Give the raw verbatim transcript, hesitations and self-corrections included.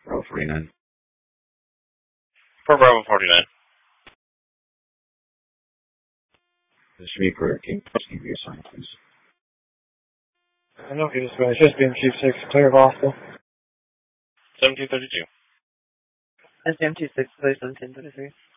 Bravo forty-nine. For Bravo forty-nine. This should be for King. Give me a sign, please. I know he just finished. Just being Chief six, clear of hospital. seventeen thirty-two. S D M two six, clear seventeen thirty-three.